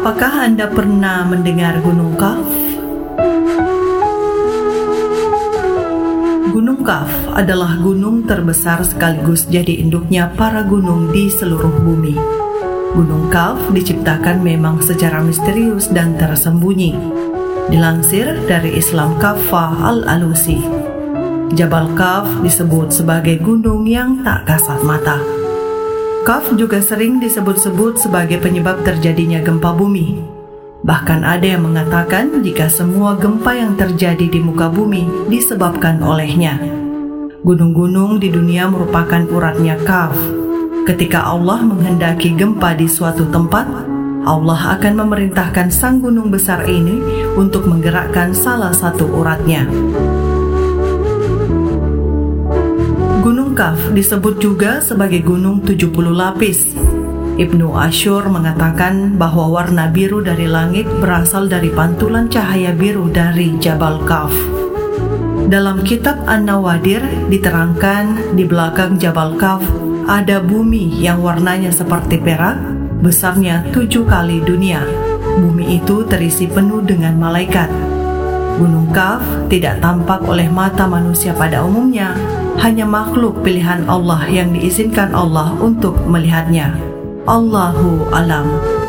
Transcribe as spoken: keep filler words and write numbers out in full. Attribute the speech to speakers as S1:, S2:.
S1: Apakah Anda pernah mendengar Gunung Kaf? Gunung Kaf adalah gunung terbesar sekaligus jadi induknya para gunung di seluruh bumi. Gunung Kaf diciptakan memang secara misterius dan tersembunyi. Dilansir dari Islam Kafah Al-Alusi, Jabal Kaf disebut sebagai gunung yang tak kasat mata. Kaf juga sering disebut-sebut sebagai penyebab terjadinya gempa bumi. Bahkan ada yang mengatakan jika semua gempa yang terjadi di muka bumi disebabkan olehnya. Gunung-gunung di dunia merupakan uratnya Kaf. Ketika Allah menghendaki gempa di suatu tempat, Allah akan memerintahkan sang gunung besar ini untuk menggerakkan salah satu uratnya. Gunung Kaf disebut juga sebagai gunung tujuh puluh lapis. Ibnu Ashur mengatakan bahwa warna biru dari langit berasal dari pantulan cahaya biru dari Jabal Kaf. Dalam kitab An-Nawadir diterangkan di belakang Jabal Kaf ada bumi yang warnanya seperti perak, besarnya tujuh kali dunia. Bumi itu terisi penuh dengan malaikat. Gunung Kaf tidak tampak oleh mata manusia pada umumnya, hanya makhluk pilihan Allah yang diizinkan Allah untuk melihatnya. Allahu alam.